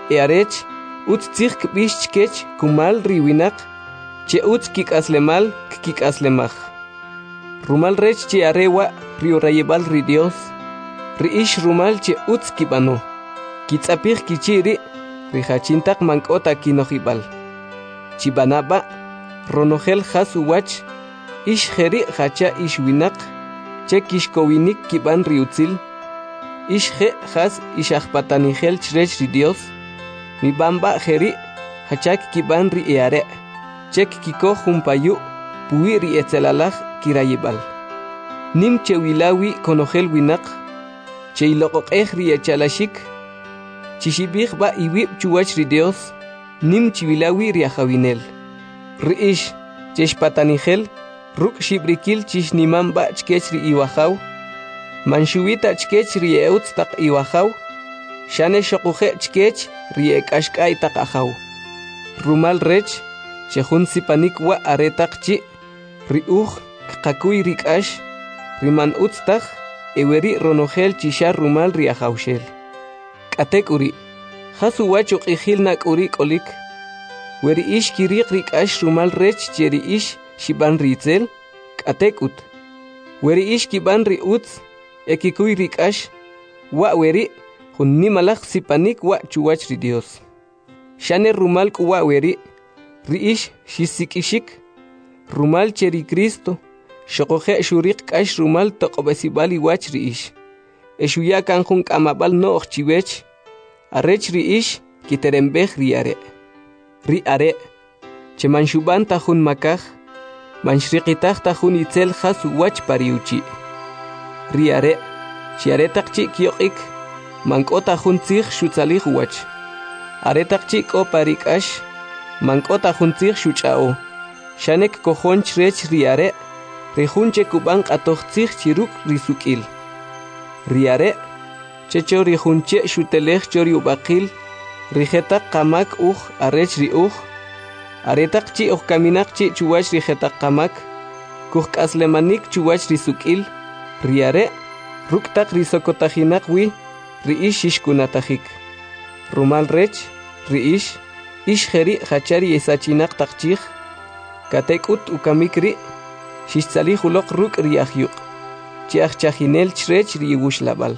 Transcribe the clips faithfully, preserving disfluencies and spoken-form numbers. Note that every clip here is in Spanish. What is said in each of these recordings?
earech utz tzig kbix chkech kumal riwinak che utz kikaslemal kikaslemaj rumal rech che arewa rio rayebal ri Dios ri ish rumal che utz kibano kitzapij kichiri ri hachintak mankota kinojibal chibanaba ronogel has uwach ish jeri hacha ish winak che kishkowinik kiban riutzil ish je has ish ajpatanigel chrech ri Dios mi bamba jeri hachak kiban ri eare chek kiko jumpayu puwi ri etzelalaj kirayibal nim che wilawi konogel winak che iloqoqej ri echalashik chishibij ba iwib chuwach ri Dios nim chiwilawi ri ajawinel ri ish cheshpatanigel ruk shibrikil chish niman ba chkech ri iwajaw manshuwita chkech ri eutz taq iwajaw shane shoquje chkech ri ekashk'ay taq ajaw rumal rech chejun sipanik wa aretaq chi ri uj qakuy ri k'ax riman utz taq eweri ronogel chisha rumal ri ajawshel k'atek uri jasu wachu q'ijil nak'uri k'olik weri ish kiriq ri k'ax rumal rech cheri ish shiban ritzel k'atek ut weri ish kiban ri utz ekikuy ri k'ax wa weri jun nimalaj sipanik wa chuwach ri Dios shane rumal k'uwa weri ri ish shisik'ishik rumal cheri Cristo shoqoje shuriq k'ax rumal toq'ob'esibal iwach ri ish eshuya kan jun k'amab'al no'j chiwech arech ri ish kiterembej ri are ri are che manshuban ta jun makaj manshriqitaj ta jun itzel jas uwach pariuchi ri are chi aretaq chi kyoq'ik mank'ota jun tzij xutzalij uwach aretaq chi k'o parik'ax mank'ota jun tzij xuch'a'o shanek kojon chrech ri are ri jun che kub'an q'atoj tzij chiruk' ri suk'il ri are checho ri jun che xutelej chori ub'aqil ri jetaq qamak uj arech ri uj aretaq chi uj kaminaq chi chuwach ri jetaq qamak kuj k'aslemanik chuwach ri suk'il ri are ruk'taq ri sokotajinaq wi ri ish xixkunatajik rumal rech ri ish ish jeri hachari esachinaq taq chij katek'ut ukamik ri xixtzalij uloq ruk' ri ajyuq chi ajchajinel chrech ri iwuxlab'al.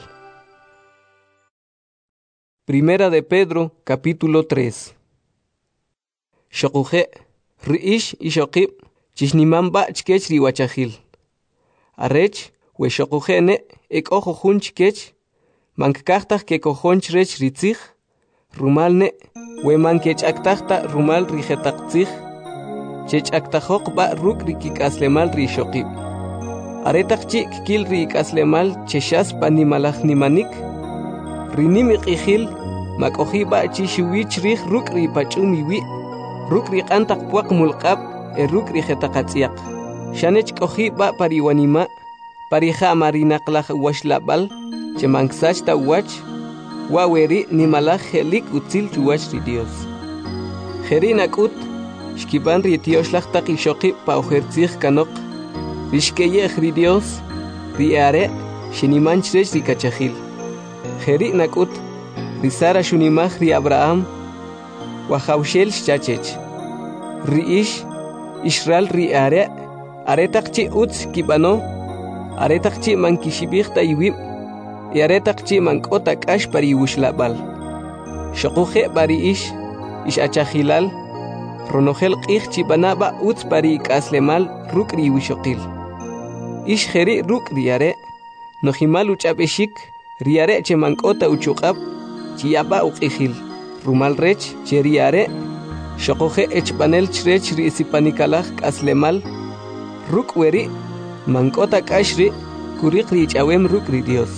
Primera de Pedro, capítulo tres. Shoquje, ri ish ishoqib, chishnimamba chkech ri wachajil. Arech, we shoquje ne, ek ojo jun chkech, mankaktaj ke kojon chrech ri tzij, rumal ne, we mankech aktajta rumal ri jetaq tzij, chech aktajoq ba ruk ri kikaslemal ri shoqib. Aretaq chi kikil ri ikaslemal cheshas panimalaj nimanik, rinimi q'ijil mak'oji ba chi xiwich rij ruk' ri pach'um iwi ruk' ri q'antaq puaq mulq'ab e ruk' ri jetaq atz'yaq xanech k'oji ba pariwanima parija marinaqlaj washlab'al che manksach ta wach wa weri nimalaj jelik utzil chuwach ri Dios jeri nak'ut xkiban ri tioxlaj taq ixoqib pa ujertzij kanoq ri xkeyej ri Dios ri are xiniman chrech ri kachajil jeri nak'ut ri Sara xunimaj ri Abraham wajawxel xchachech ri ish Israel ri are aretaq chi utz kib'ano aretaq chi mankixibij ta iwib y aretaq chi mank'ota k'ax pari iwuxlab'al xoquje bari ish ish achajilal ronojel q'ij chib'anaba utz pari ik'aslemal ruk' ri iwixoqil ish jeri ruk' ri are nojimal uch'ab'exik ri are che mank'ota uchuq'ab chiyaba uq'ijil rumal rech che ri are xoquje echb'anel chrech ri isipanikalaj k'aslemal ruk' weri mank'ota k'ax ri kuriq ri ich'awem ruk' ri Dios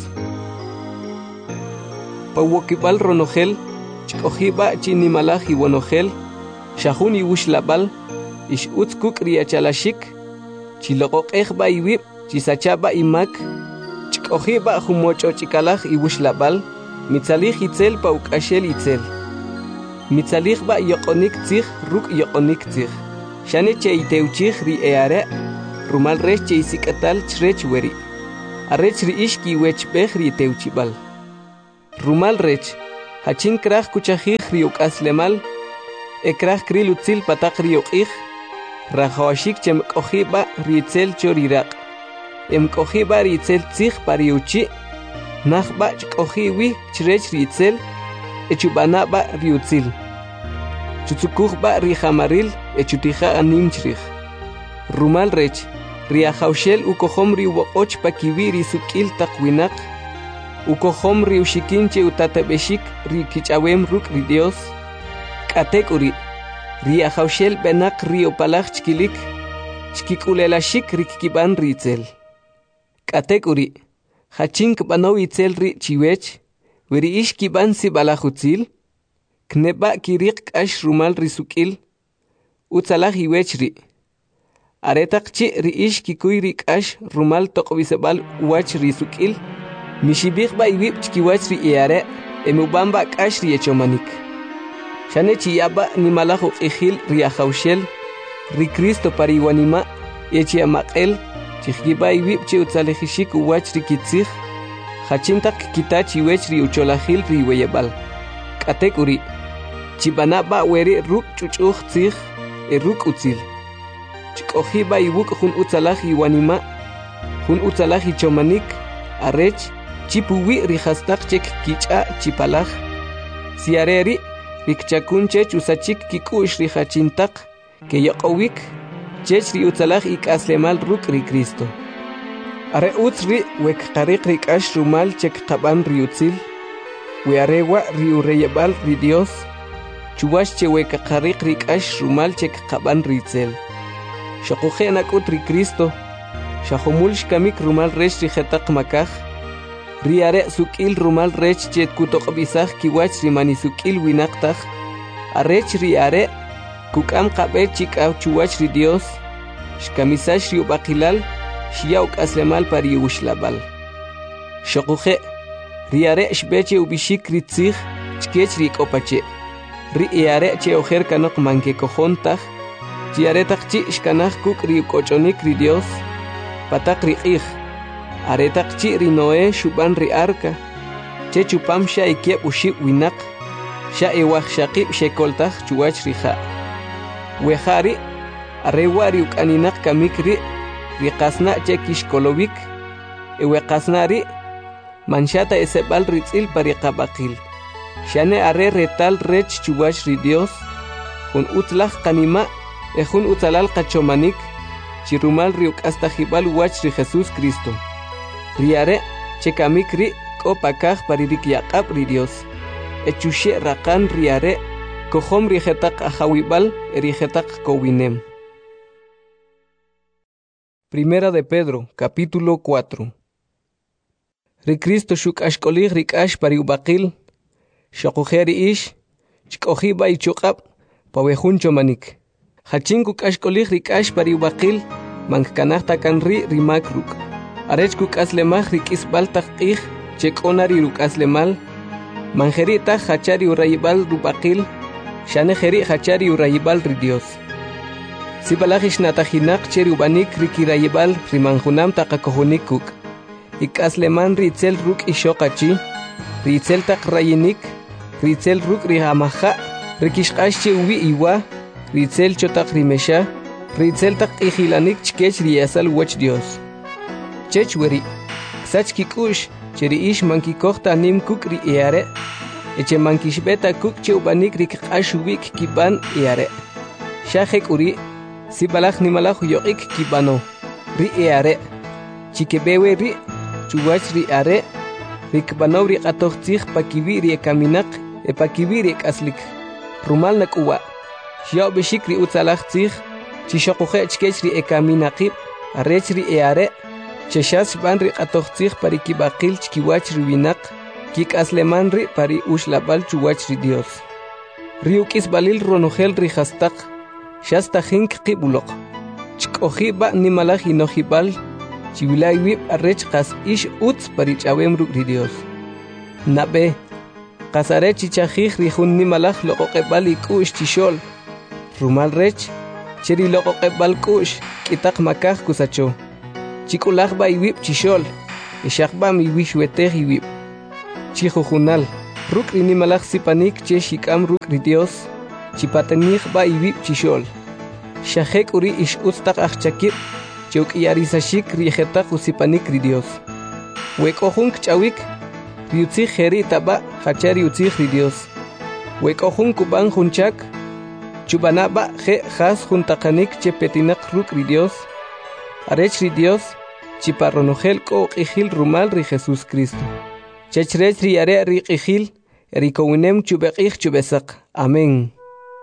pawokib'al ronojel chk'ojiba chi nimalaj iwonojel xajun iwuxlab'al ix utz kuk' ri achalaxik chiloqoq'ej ba iwib chisachaba imak chk'ojiba jumoch'och'ikalaj iwuxlab'al mitzalij itzel pa uk'axel itzel mitzalij ba yoq'onik tzij ruk' yoq'onik tzij xane che itewchij ri eare rumal rech che isik'atal chrech weri arech ri ix kiwechb'ej ri tewchib'al rumal rech hachin kraj kuchajij riuk aslemal, ekraj kril utzil patak riuqij, rajawashik chem kojiba ritzel choriraq, em kojiba ritzel tzij pariuchi, najba chkojiwi chrech ritzel, echubanaba riutzil. Chutzukujba rijamaril echutija animchrij. Rumal rech, riajaushel ukohom riuboch pakiwi risukil takwinak, ukohom riushikinche utatabeshik rikichawem ruk ridios, katekuri, riajaushel benak riopalaj chkilik, chkikulelashik rikkiban ritzel. Katekuri, hachink bano itzel ri chiwech, weri ish kiban si balajutzil, kneba kirik ash rumal risukil, utzalaj iwechri. Aretakchi ri ish kikuy rik ash rumal tokobisebal wach risukil, mishibik ba iwip chkiwach ri eare, emubamba kash ri echomanik. Shane chiyaba ni malajo ijil ri ajaushel, ri Cristo pariwanima, echi amaqel, chihgiba iwip chi utzalejishik wach ri kitzig, hachintak kitach iwech ri ucholajil ri weyebal. Katekuri, chibanaba weri ruk chuchuj tzig, e ruk utzil. Chikojiba iwuk hun utzalaj iwanima, hun utzalaj ichomanik, arech, chipuwi rihastak chek kicha chipalaj. Siareri, rikchakunche chusachik kikush rihachintak, ke yokowik, chech ri utzalaj ikaslemal ruk ri Cristo. Are utzri wek karik rikash rumal chek kaban ri utzil, wearewa ri ureyebal ri Dios, chuwash che wek karik rikash rumal chek kaban ritzel. Shakuje nakut ri Cristo, shahumul shkamik rumal rech rijetak makaj, riare sukil rumal rech chet kutok bisaj kiwach rimani sukil winaktaj, arech riare kukam kabe chikaw chuwach ri Dios, shkamisash riubakilal, shiauk aslemal pari ushlabal. Shakuje, riare shbeche ubishik ritzig, chkech rikopache, ri iare che ojer kanok manke kojontaj, Chiaretak chi shkanaj kuk ri kochonik ri Dios, patak ri ij, aretak chi ri Noé shuban ri arka, che chupam sha ikiep ushib winak, sha ewaj shaqib shekoltaj chuwach ri ja. Wejari, arewa ri ukaninak kamik ri, ri qasna che kishkolovik, ewe qasna ri, manshata esebal ritzil pari qabaqil. Shane are retal rech chuwach ri Dios, un utlaj kanima, Ejun utzalal kachomanik, chirumal riuk hasta jibal wach ri Jesús Cristo. Riare, chekamik ri, kopakaj paririk yaqab ri Dios. Echushe rakan riare, kohom rijetak ajawibal, erijetak kowinem. Primera de Pedro, capítulo cuatro. Ri Cristo shuk ashkolig rikash pariubakil, shakujeri ish, chkojiba ichukab, pawejun chomanik. Hachinku kashkolig rikash pariubakil, mankanahta kanri rimakruk. Arechkuk aslemaj rikisbal takij, chekonari ruk aslemal. Manjerita hachari urayibal rubakil, shanejeri hachari urayibal ri Dios. Sibalajish natajinak cheri ubanik rikirayibal rimanjunam takakohunikuk. Ikasleman ritzel ruk ishokachi, ritzel tak rayinik, ritzel ruk rihamaja, rikishkashi ubi iwa, Ritzel chotak rimesha, ritzel tak ijilanik chkech riyasal wach Dios. Chech weri, sach kikush, cheri ish manki kohta nim kuk ri eare, eche mankish beta kuk che ubanik rik ashubik kiban eare. Shahek uri, si balach nimalach yoik kibano, ri eare, chikebewe ri, chuwach ri are, rik bano ri atochtich pakibi ri ekaminak, e pakibi ri aslik, rumal nak uwa. Xiao bishik ri utzalaj tzig, chishokuje chkech ri ekaminaqib, arech ri eare, cheshas ban ri qatoj tzig pari kibaqil chkiwach ri winak, kik asleman ri pari ushlabal chuwach ri Dios. Ri ukis balil ronojel ri hastak, shasta hink qibuloq. Chkoji ba nimalaj inojibal, chivilay wib arech qas ish utz pari chawem ru ri Dios. Nabe, qasare chichajij ri hun nimalaj loqoqebal ikush chishol, Rumal rech, cheri loco qebal kush, kitak makaj kusacho. Chikulaj ba iwip chishol, ishakba mi wishwetej iwip. Chijujunal, Ruk inimalach sipanik che shikam ruk ri Dios, chipatenih ba ibib chishol. Shahek uri ish ustak achchakir, chuk yarisashik rijetak usipanik ri Dios. Wek ohunk chawik, riutzih heri taba, hachari utzih ri Dios. Wek ohunk kuban hunchak, chubanaba he has juntakanik che petinak ruk ri Dios. Arech ri Dios, chiparronogel ko ihil rumal ri Jesús Cristo. Chechrech ri are ri ihil, erikowinem chubekih chubesak. Amén.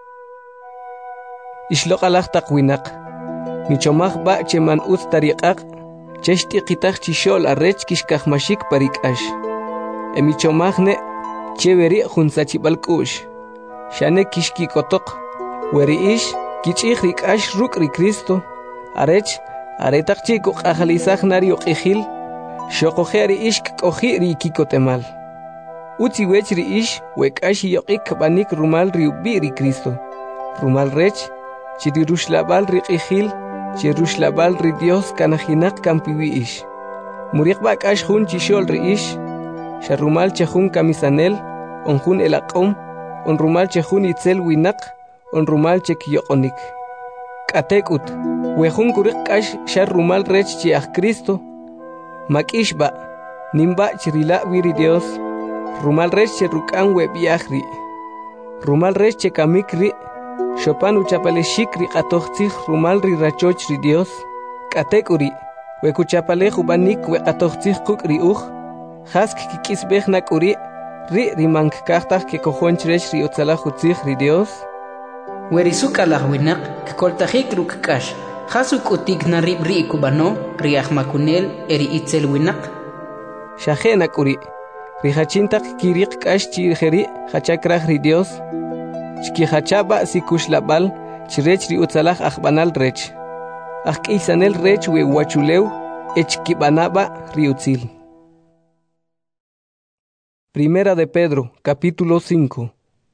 Ishlok alach takwinak. Michomach ba cheman ut tariqaq. Cheshti qitaq chishol arrech kishkaj mashik parikash. Emichomach ne cheveri junsachibalkush. Shane kishki kotok. Weri ish kichih rikash ruk ri Cristo. Arech aretaq chiko qajalizaj nari oqihil. Shokojeri ish koji ri kikotemal. Uti wech ri ish wekash yoqik banik rumal ri ubi ri Cristo. Rumal rech chiri rushlabal ri qihil. Che rushlabal ri Dios kanajinak kampiwi ish. Murik bak ash hun chishol ri ish. Sharumal chehun kamisanel, on hun elaqom, on rumal chehun itzel winak, on rumal chekyokonik. Katekut, wehun kurik ash sharumal rech chiach Cristo. Makish ba, nimba chirila wiri Dios. Rumal rech cherukan webiachri. Rumal rech chekamikri. Chopan uchapale shikri qatoqtij rumal ri rachoch ri Dios. Katekuri, we kuchapale jubanik we qatoqtij kukri uj. Hask kikisbej nakuri, ri rimank kahtaj ke kojonchresh ri utzalaj utzij ri Dios. Werisuk alahwinak, kkoltajik rukkash. Hasuk utik na rib ri kubano, ri ahmakunel eri itzel winak. Shaje nakuri, ri hachintak kirik kash chirjeri hachakraj ri Dios. Chkihachaba sikushlabal, chirech ri utzalaj ahbanal rech. Ahkisanel rech we wachuleu, echkibanaba ri utzil. Primera de Pedro, capítulo cinco.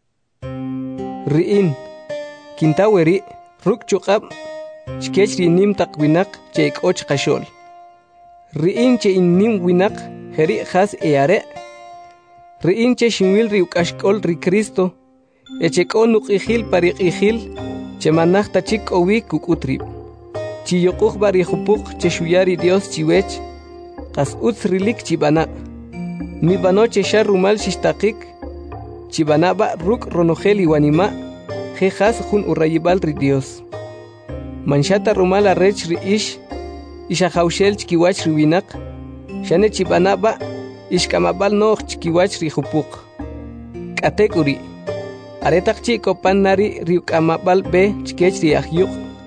Riin, kintaweri, ruk chukab, chkech ri nim tak winak, cheik och kashol. Riin che in nim winak, heri has eare. Riin che shinwil ri ukashkol ri Cristo. Echekon nuqihil pariqihil, chemanaj tachik owi kukutrib. Chiyokuj barijupuk cheshuyari Dios chiwech, kas utz rilik chibana. Mi bano cheshar rumal shishtakik, chibanaba ruk ronogel iwanima, jejas jun urayibal ri Dios. Manshata rumal arrech ri ish, ishahaushel chkiwach riwinak, shane chibanaba, ishkamabal noch chkiwach ri jupuk. Katekuri. Aretak chiko pan nari riukamabal be chkech riahyuk.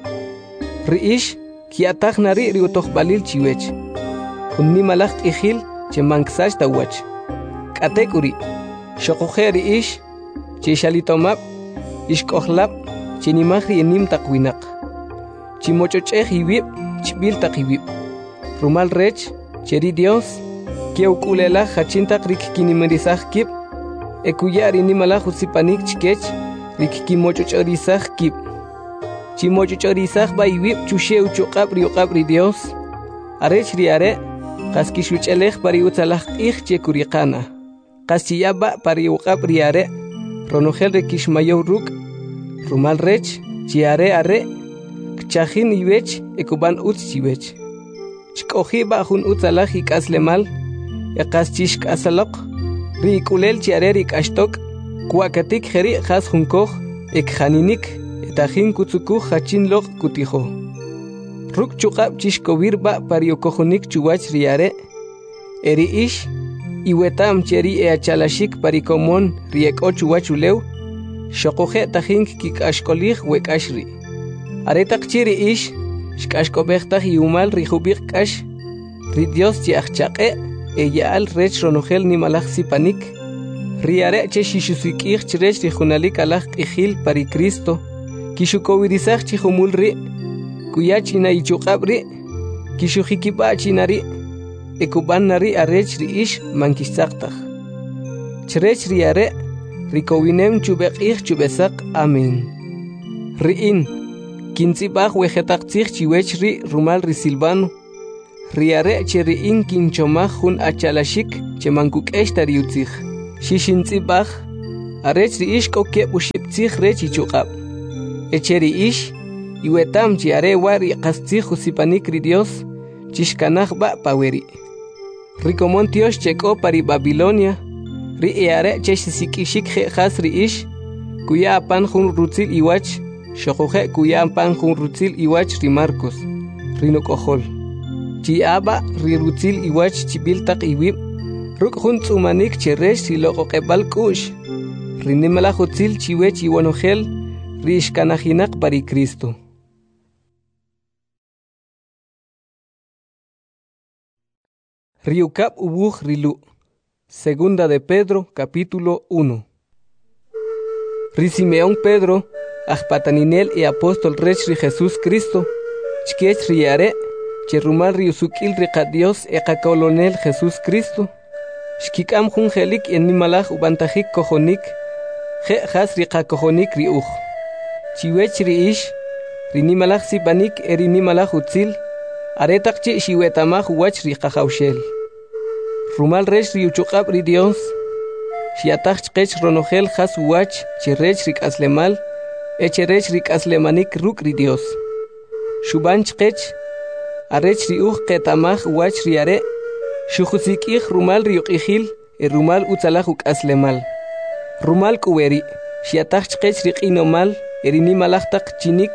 Riish kiatak nari riutok balil chiwech. Unni malak ihil che manksash tawach. Katekuri. Shokoje riish che shalitomab ishkohlab che nimahri enim takwinak. Chimochocheh iwib chbil takiwib. Rumal rech cheri Dios kieukulela hachintak rik kinimerizah kip. Ekuyari ni malaju sipanik chkech, rikikimochochorizaj kip. Chimochochorizaj baywib chushe uchokab riokab ri Dios. Arech riare, kaskishuchelej pari utzalaj ij chekurikana. Kaschiyaba pari ukab riare, ronogel rekishmayow ruk, rumal rech, chiare are, kchajin iwech, ekuban utz chiwech. Chkojiba jun utzalaj ikaslemal, ekaschishk asalok, ri kulel chiarerik ashtok, kuakatik jeri has junkoj, ek janinik, etajin kutsukuj hachin log kutijo. Ruk chukab chishkovir ba pariokojonik chuwach riare, eri ish, iwetam cheri e achalashik parikomon riek o chuwachulew, shokoje tajin kik ashkolij wek ashri. Aretak chiri ish, shkashkobejtaj iumal rijubik kash, ri Dios chiachchaqe, ella al rech ronogel ni malaj sipanik. Riare che shishusikij chirech rijunalik alaj ihil pari Cristo. Kishukowirizaj chihumul ri. Kuyachina ichukabri. Kishujikipa chinari. Ekuban nari arech ri ish mankisaktaj. Chirech riare. Rikowinem chubekij chubesak. Amen. Riin. Kintzibaj wejetaktzij chiwech ri rumal ri Silvano. Riare cheriin kinchomaj jun achalashik che mankuk eshtari utzij. Shishintzibaj, arech ri ish koke bushiptzig rech ichuqab. Echeri ish, iwetam chi are wari qastzig usipanik ri Dios, chishkanaj ba paweri. Rikomon Dios cheko pari Babilonia, ri eare chesisikishik je has ri ish, kuya apan jun rutzil iwach, shokoje kuya apan jun rutzil iwach ri Marcos, rinokohol. Chi aba ri rutzil iwach chibiltak iwib, ruk jun tsumanik cheresh si loko kebal kush, rinimala jutzil chiwech iwanogel, ri ishkanajinak pari Cristo. Riukap ubuj rilu. Segunda de Pedro, capítulo uno. Ri Simeón Pedro, ajpataninel y apóstol rech ri Jesús Cristo, chkech riare, cherumal riusukil ri Dios e colonel Jesús Cristo, shkikam jun helik en nimalaj ubantajik kojonik, je has ri kojonik ri uj. Chiwech ri ish, ri nimalaj sipanik eri nimalaj utzil, aretak chi shiwetamaj wach ri jajaushel. Rumal rech ri uchuqab ri Dios, shiataj chkech ronogel has wach chirech rik aslemal, echerech rik aslemanik ruk ri Dios. Shuban chkech, arech ri uj ketamaj wach ri are, shujusikij rumal ri uqijil, e rumal utzalaj uk aslemal. Rumal kuweri, shiataj chkech rik inomal, erini malajtak chinik.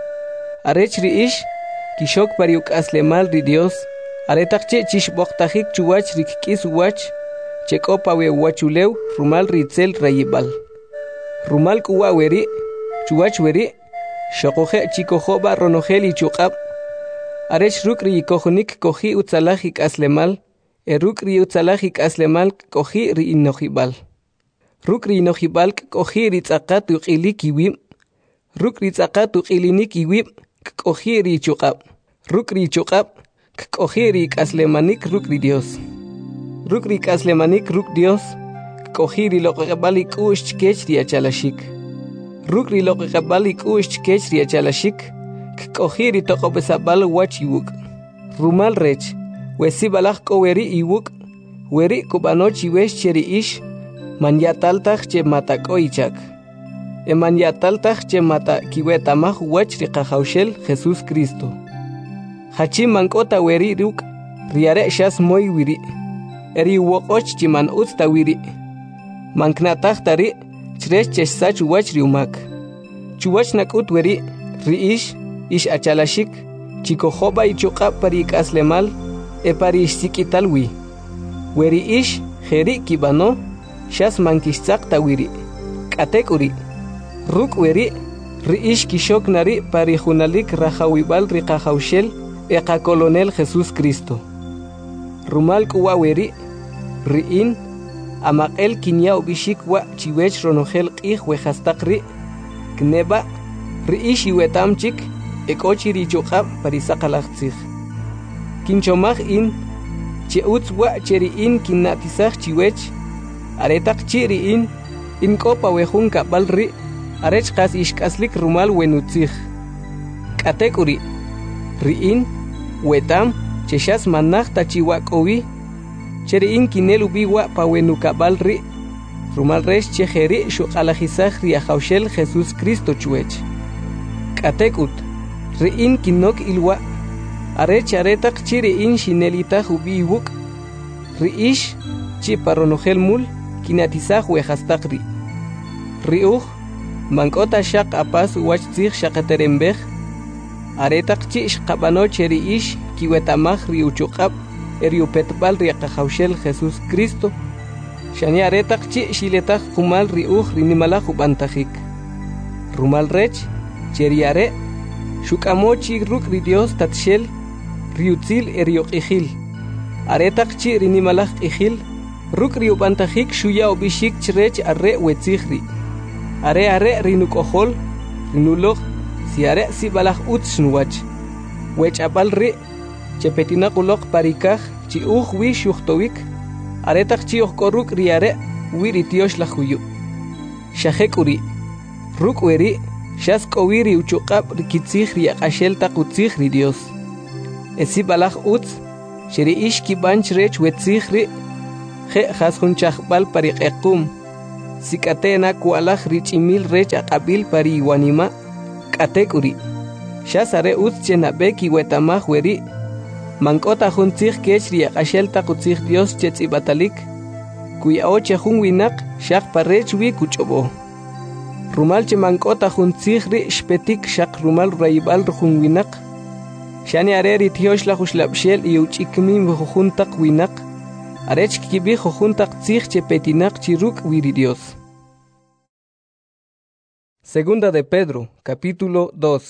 Arech ri ish, kishok pari uk aslemal ri Dios, aretakche chishboktajik chuwach rikis wach, chekopa we wachulew rumal ritzel rayibal. Rumal kuwa weri, chuwach weri, shokoje chikojoba ronogel y chukab. Arech rukri kojonik koji utzalajik aslemal, e rukri utzalajik aslemal koji ri inojibal. Rukri inojibal koji ritzakat uqilik iwim, rukri tzakat uqilinik iwim, koji ri chukab. Rukri chukab, Kohiri kaslemanik rukri Dios. Rukri kaslemanik ruk Dios. Kohiri loqebalik ush kech riachalashik. Rukri loqebalik ush kech riachalashik. Kohiri tokobesabal wach iwuk. Rumal rech. Wesi balak koweri iwuk. Weri kubanoch iwesh cheri ish. Manyataltaj che mata koichak. E manyataltaj che mata kiwetamaj wach riqajaushel Jesús Cristo. Hachim mankota weri ruk, riare shas moy wiri. Eri wokoch chiman utsta wiri. Manknatach tari, chresh chesach chuwach riumak. Chuwach nakut weri, riish, ish achalashik, chikojoba y chuqa pari kaslemal, e pari sikitalwi. Weri ish, jeri kibano, shas mankishtzak tawiri. Katekuri. Ruk weri, riish kishok nari pari junalik rajawibal rikajaushel, Eqa colonel Jesús Cristo. Rumal kuwa weri, riin, amaqel kinyao bishik wa chiwech ronogel qih wejastakri, kneba, riish iwetamchik, ekochi richuqab parisaqalaqtzig. Kinchomaj in, cheutz wa cheriin kinnatisaj chiwech, aretak chiriin, in kopa wejun kabalri, arech qas ishkaslik rumal wenutzig. Katekuri, riin, wetam, cheshas manaj tachiwak owi, cheriin kinel ubiwa pawenukabalri, rumal resh chejeri shuqalajisaj riajaushel Jesús Cristo chuech. Katekut, riin kinok ilwa, arech aretak chiriin shinelitaj ubiwuk, riish, chiparonogel mul, kinatisaj wejastakri. Riuj, mankota shaq apas wachtzig shaqaterembej, aretak chi shqabano cheri ish kiwetamaj riuchuqab eriupetbal riaqajaushel Jesús Cristo. Shani aretak chi shiletaj kumal riuj rinimalaj ubantajik. Rumal rech, cheri are, shuk'amochi ruk ri Dios tatshel, riutzil erioqijil. Aretak chi rinimalaj qijil, ruk riubantajik shuya obishik chrech arre wetzigri. Are are rinukojol, rinuloj, si are si balaj utz nuwach. Wech apal ri, chepetinakulok parikaj, chi uj wi shuhtowik, aretak chi ojkoruk ri are, wi ritiosh la huyu. Shahek uri, ruk weri, shas kowiri uchuqab rikitzig ri aqashel taqutzig ri Dios. Esi balaj utz, sheri ish kibanch rech wetzig ri, je jashun chakbal pariq equm sikatena kualaj richimil rech aqabil pari wanima katekuri shasare utchena beki wetamaj weri mankota juntzig kechri aqashelta qutzig Dios chetzibatalik kuya oche jun winak shaq parech wi kuchobo rumal che mankota juntzig ri shpetik shaq rumal raibal jun winak shani areri tiosh la khuslabshel yuchikmin juntaq winak arech kibi juntaq tzig che petinak chiruk wiri Dios. Segunda de Pedro, capítulo dos.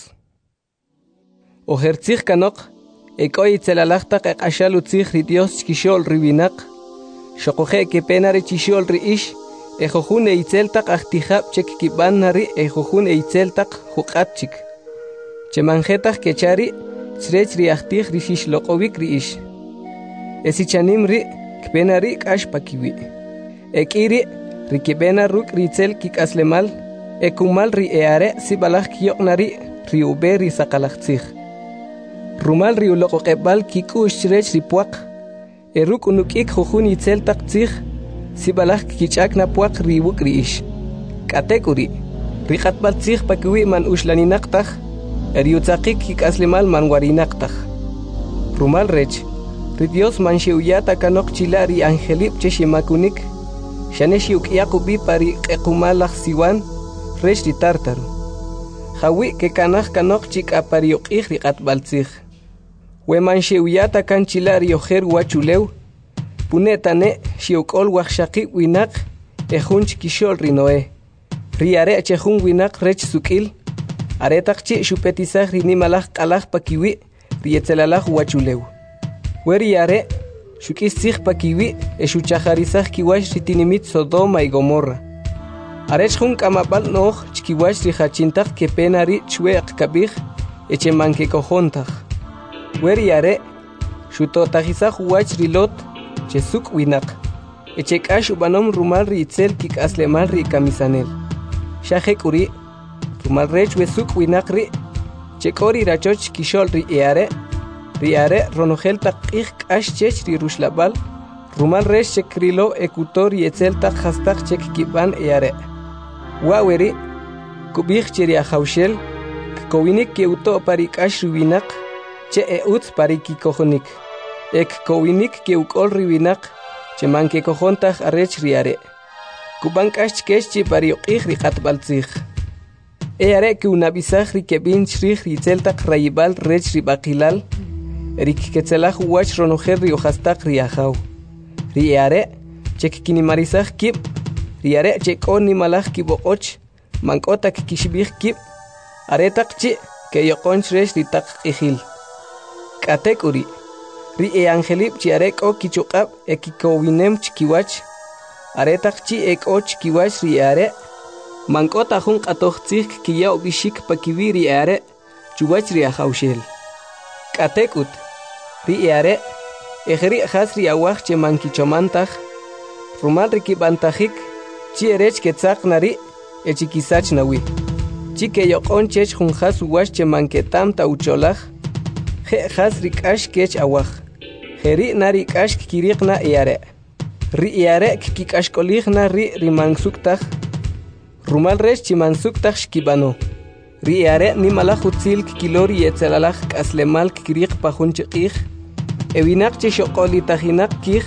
Ojertzig kanok ekoy tselalajtaq aqashalu tzig ri Dios chkishol riwinak shoqoje ke penare chishol ri ish ejojun eitzeltaq ajtijab chek kibanari ejojun eitzeltaq juqatchik chemanjetaq kechari Srech ri ahtih ri shishloqowik ri ish. Esichanim ri kpenari kash pakiwi. Ekiri ri kibena ruk ri tzel kikaslemal. Ekumal ri eare si balaj kiyoknari ri ube ri sakalaktzig. Rumal ri uloqoqebal kikush srech ri puak. Eruk unukik jujun itzel taktzig si balaj kichakna puak ri wuk ri ish. Katekuri ri katbal tzig pakiwi man ushlaninaktag. Eriutzakik kikaslemal manwarinaktaj. Rumal rech, ri Dios manxiuyata kanok chilari angelip cheshimakunik, shaneshiuk yakubi pari ekumalaj siwan, rech ri tartaru. Jawi ke kanaj kanok chik apariokij ri katbaltzig. We manxiuyata kan chilari ojer wachulew, punetane shiukol wajshaki winak, ejun chikishol ri Noé. Ri are chejun winak rech sukil, aretaqchi xupetizaj ri nimalaj q'alaj pakiwi rietzelalaj wachulew. Weri are xuk'istzij pakiwi exuchajarizaj kiwax ritinimit Sodoma y Gomorra. Arech jun k'amab'al no'oj chkiwax rijachintaj kepena ri chwe'q kabij echemankekojontaj. Weri are xutotajizaj wach ri Lot chesuk winaq echek'ax ub'anom rumal ri itzel kik'aslemal ri kamisanel. Xajek'uri rumal rech wesuk winakri chekori rachoch kishol ri eare ri are ronojel taqij k'ax chech ri rushlabal rumal rech chekrilo ekutor yetzel taq hastaq chek kiban eare waweri kubij cheri ajawshel kowinik keuto pari k'ax ri winak che eut pari kikojonik ek kowinik keukol ri winak che manke kojontaj arech ri are kuban k'ax chkesh chi pari oqij ri qatbaltzig. Eare que una bisaj ri kebin shrij ri tzeltaq rayibal rech ri baqilal rik ketzelaj wach ronojer ri ojastaq ri ajaw. Ri eare chek kinimarizaj kib ri are chekon nimalaj kiboqoch mankotak kishbij kib aretaq chi ke yoqonch rech ri taq qijil. Katekuri ri e angelip chi are ko kichuqab ekikowinem chkiwach aretaq chi eko chkiwach ri are mankota jun q'atojtzig kiyaw bishik pakiwi ri are chuwach ri ajawshel. Katekut ri are ejri jas ri awaj che mankichomantaj rumal ri kibantajik chi erech ketzaq nari echikisach nawi. Chi ke yoqon chech jun jas uwash che manketam ta ucholaj je jas ri k'ax kech awaj. Jeri nari k'ax kiriqna eare. Ri eare kik'axk'olijna ri ri mansuktaj rumal rech chimansuktaj xkibano. Ri are nimalaj utzil kikilori yetzelalaj k'aslemal kikiriq pajun chiqij. Ewinak che xoqolitajinak kij.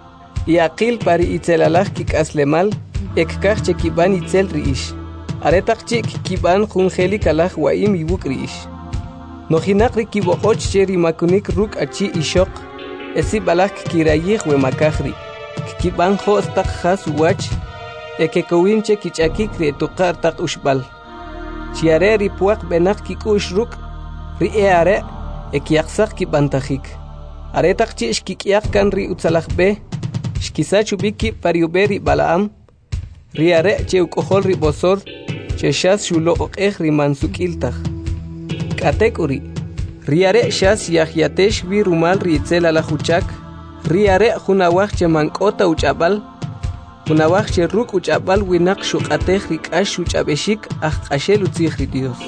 Yaqil pari itzelalaj kik'aslemal ekkaj che kiban itzel ri ish. Aretaq chi kikiban jun jeli kalaj waim iwuk ri ish. Nojinak ri kiboqoch che rimakunik ruk achi ishoq. Esi balaj kikirayij wemakaj ri. Kikiban jostaq jas uwach. Eke kowinche kichakik ri tuqar taq ushbal. Chiare ri puaq benak kikush ruk ri eare ekiaqsaq kibantajik. Aretaq chi shkikiaq kan ri utzalaj be shkisach ubiki pariube ri Balaam ri are che ukojol ri bosor che shas shulo oqej ri mansukiltaj. Katekuri ri are shas yahyatesh vi rumal ri itzel alajuchak ri are junawaj che mankota uchabal Kunawaj che ruk uchabal winak shuqatej ri k'ax uchabeshik aj q'axel utzij ri Dios.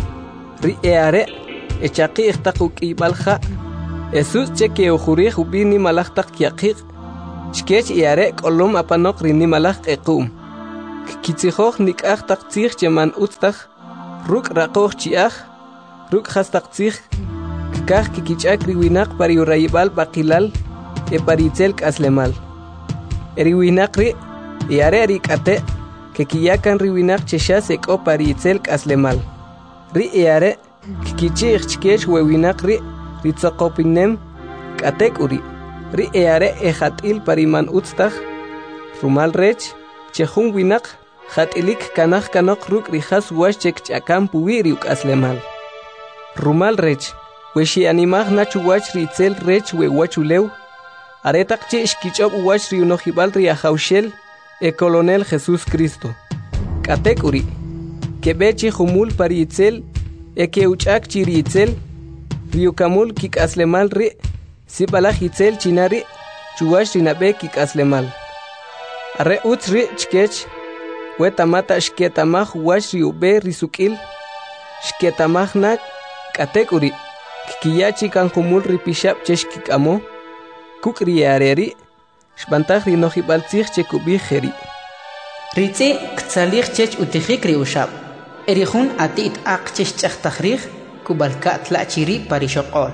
Ri eare echaqi ixtaq uk'ibal ja' Jesus che ke ujurij ubini malaj taq kiaqiq Chkech iare kolom apanok rini malach ekum. Kitzihoch nikach takzich jeman utstach. Ruk rakoch chiach. Ruk hastakzich. Kach kikichak riwinak pariurayibal bakilal. E paritzel kaslemal. Eriwinak ri. Iare rikate. Kekiyakan riwinak cheshas eko paritzel kaslemal. Ri iare. Kikichich chkech wewinak ri. Ritzakopinem. Katek uri. Ri eare e hatil pariman utstach, rumal rech, chehun winak, hatilik kanach kanok ruk rijas wash chek chakam puwiriuk aslemal. Rumal rech, weshi animach nachu wach ritzel rech we wachulew, aretak che shkichop wach riunojibal riahaushel, e colonel Jesús Cristo. Katek uri, kebechi humul paritzel, e keuchak chiritzel, riukamul kik aslemal ri, si balach itzel chinari, chuwash rinabe kik aslemal. Arre utzri chkech, wetamata shketamach wash riube risukil, shketamach nak, katek uri, kikiyachi kan humul ripishap chesh kikamo, kuk riareri, shbantach rinojibal tzich chekubi jeri. Ritzi ktzalih chech utijik riushab, erihun atit ak chech chachtachrich, kubalka tlachiri parishokol.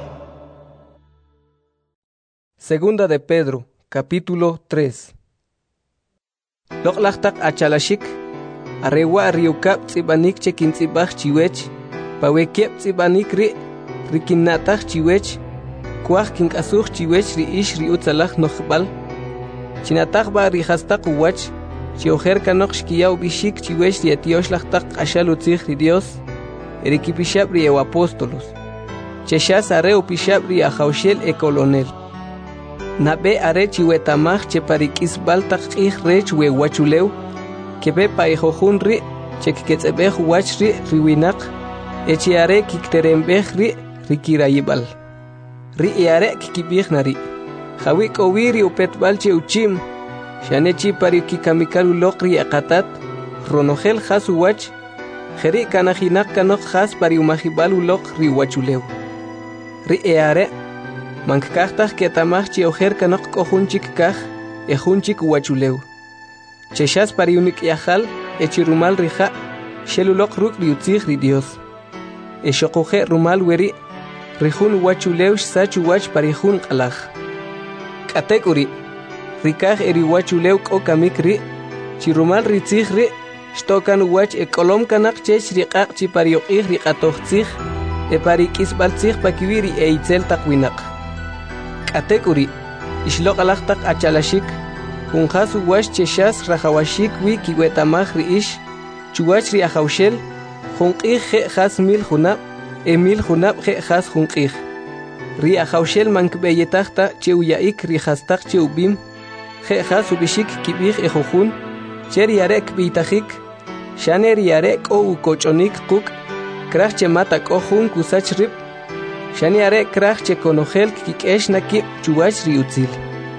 Segunda de Pedro, capítulo tres. Loklachtak achalashik, arewa riukap tsibanik chekintzibach chiwech, pawekep tsibanik ri, rikinatach chiwech, kuach kinkasuch chiwech ri ish ri utzalach nochbal, chinatach ba rihastak uwach, chiojer kanok shkiyau bishik chiwech ri etioshlachtak ashalutzich ri Dios, erikipishab ri ew apóstolos, cheshas areu pishab ri ahaushel e colonel. Nabe are chiwetamach che parikis baltak ich rech we wachulew, kebe paihojun ri, chekketzebech wach ri riwinak, echiare kikterembech ri rikirayibal. Ri iare kikibich nari, hawik owiri upetbal che uchim, shanechi parikikamikalu lokri akatat, ronogel has wach, jeri kanajinak kanok has pariumajibalu lok ri wachulew. Ri iare, mankaktaj ketamach chiojer kanok kohunchik kaj, ejunchik wachulew. Cheshas pariunik yahal, echirumal rija, shelulok ruk riutzich ri Dios. Eshokuje rumal weri, rijun wachulew sachu wach parijun kalaj. Katek uri, rikaj eri wachulew kokamik ri, chirumal ritzich ri, shtokan wach e kolom kanak chech riqaq chi pariokij riqatochtzich, e parikis baltzich pakiwiri e itzel takwinak. Katek uri, ishlok alachtak achalashik, kunjasu wash cheshas rajawashik wi kiwetamach riish, chuwach ri ahaushel, junqij je jas mil junab, e mil junab je jas junqij. Ri ahaushel mankbeyetachta cheuyaik ri jastak cheubim, je jas ubishik kibij e jujun, cher yarek bitajik, shaner yarek o ukochonik kuk, krach chemata kohun kusach rip, shani are krach che konogel kikesh nakip chuwach riutzil.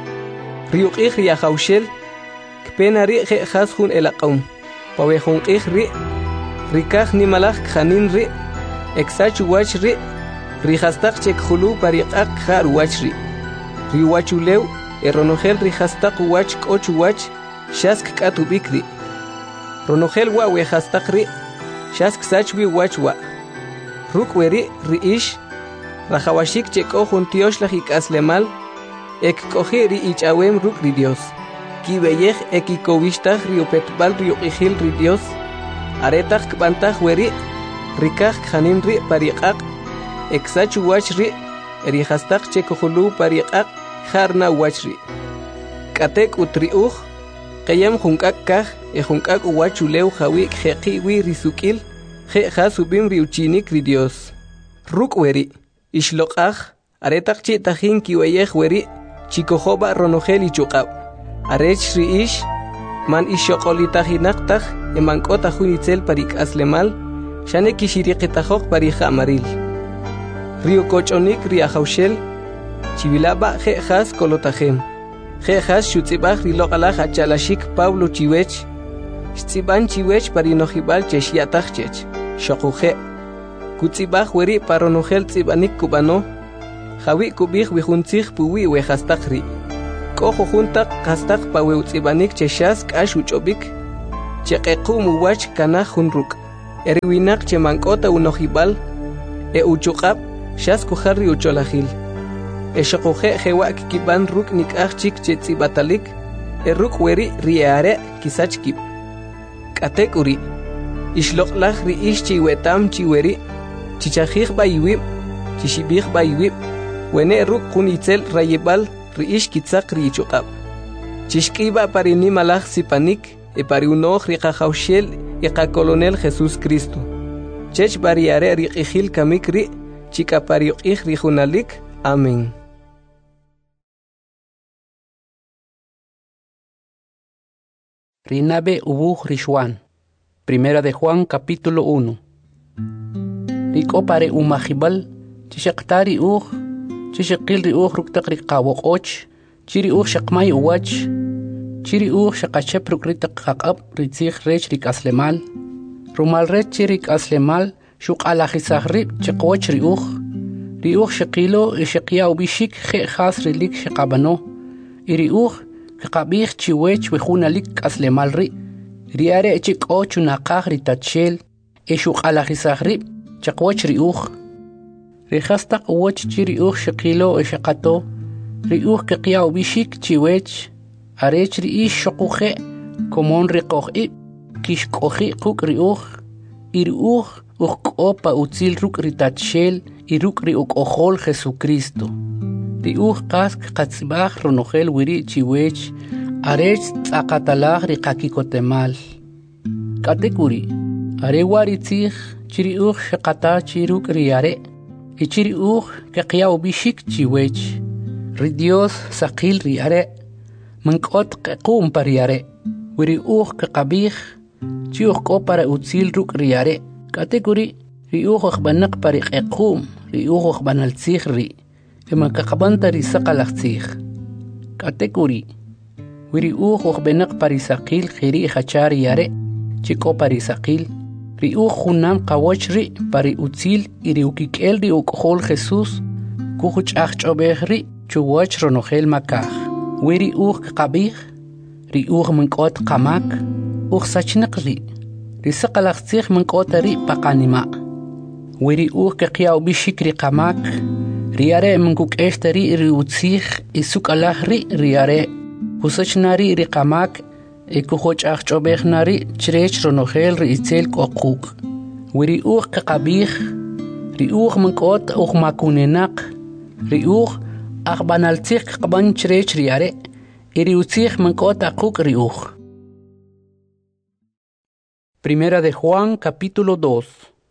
Riuqij ri ahaushel, kpena ri je jas jun elaqaum, pawe junqij ri, rikaj nimalach kjanin ri, eksa chuwach ri, rihastak che khulu pariqaq khar wach ri. Riwachulew, eronogel rihastak wach ko chuwach, shask katubik ri. Ronogel wa we hastak ri, shask sachwi wach wa. Rukweri ri ish, rajawashik cheko juntiosh lajik aslemal, ek kohi ri ichawem ruk ri Dios. Kibeyej ekikovishtach ri upetbal ri uqijil ri Dios, aretaj kbantaj weri, rikaj kjanin ri pariqaq, eksachu wach ri, erihastak cheko julu pariqaq, jarna wach ri. Katek utri uj, kayam junkak kaj, e junkak wachulew jawik jeqi wi risukil, je jasubim ri uchinik ri Dios. Ruk weri, ishlokaj, aretak chi tajin kiweyej weri, chikojoba ronogel ichuqab. Arech ri ish, man ishoqolitajinak eman kota junitzel parik aslemal, shane kishiriqitajok parija amaril. Rio kochonik ri ahaushel, chivilaba je jas kolotajem. Je jas shutzibaj ri loqalaj achalashik Pablo chiwech, shtsiban chiwech parinojibal cheshiataj chech, shokuje. Kutzibaj weri paronogel tzibanik kubano, jawi kubij wijuntzij puwi wejastak ri. K'ojo juntak qastaq paweutz'ibanik cheshas k'ax uch'obik cheqequ muwach kanaj junruk eriwinak chemank'ota unojib'al e uchuq'ab' xas kujarri ucholajil e xoquje jewa' kikib'an ruk' nik'aj chik chetz'ibatalik e ruk' weri' ri'are' kisach kib' k'atek uri' ixloq'laj ri'ix chiwetam chiweri' chichajij b'ayiwib' chixib'ij b'ayiwib' wene' ruk' jun itzel rayib'al ri'ix kitzaq ri'ichuq'ab' chixk'iba' parinimalaj sipanik e pariunoj riqajawxel e qakolonel Jesús Cristo chech bariare riq'ijil kamik ri' chik'apariq'ij rijunalik. Amén. Rinabe ubuj Rishwan. Primera de Juan capítulo uno. Riko pare umajibal chishaqtari uj chishaqil ri uj ruktaq riqawoq'och chiri uj shaqmay uwach chiri uj shaqachep rukritaq qaq'ab ritzij rech rik'aslemal rumal rech chiri rik'aslemal xuq'alajisaj rib' chiqwoch ri uj ri uj shaqilo y shaqyaw bixik je jas rilik shaqabano y ri uj kaqab'ij chiwech wejunalik k'aslemal ri' ri are chik'o chunaqaj ritatxel e xuq'alajisaj rib' chiqwoch ri uj ri jastaq uwoch chi ri uj shaqilo y shaqato ri uj kaqyaw bixik chiwech arech ri ix xoquje komon riqoj ib' kixk'oji quk' ri uj y ri uj uj k'o pa utzil ruk' ritatxel y ruk' ri uk'ojol Jesucristo ri uj qas qatz'ib'aj ronojel wiri' chiwech arech tz'aqatalaj riqakikotemal k'atek uri' are wa ritzij chi ri uj xaqata chi ruk' ri are y chi ri uj kaqyaw bixik chiwech ri Dios saqil ri are mank'ot qequm pa ri are wiri uj kaqab'ij chi uj k'o para utzil ruk' ri are k'atek uri' ri uj ojb'anaq pa ri q'equm ri uj ojb'anal tzij ri' ema kaqb'anta ri saqalaj tzij k'atek uri' wiri uj ojb'enaq pa ri saqil qiri' jachar ri are chi k'o pa ri saqil ri uj junam qawoch ri' pa ri utzil y ri ukik'el ri uk'ojol Jesús kujuch'aj ch'ob'ej ri' chuwach ronojel makaj wiri uj kaqab'ij ri uj mank'ot qamak uj sachnaq ri' ri saqalaj tzij mank'ota ri' pa qanima' wiri uj kaqyaw bixik ri qamak ri are mankuk'exta ri' ri utzij y suk'alaj ri' ri are kusachna ri' ri qamak e kujoch'aj ch'ob'ej na ri' chirech ronojel ri itzel k'oquk wiri uj kaqab'ij ri uj mank'ot uj makunenaq ri uj ajb'anal tzij kaqb'an chirech ri are y ri utzij mank'ot aquk ri uj. Primera de Juan capítulo dos.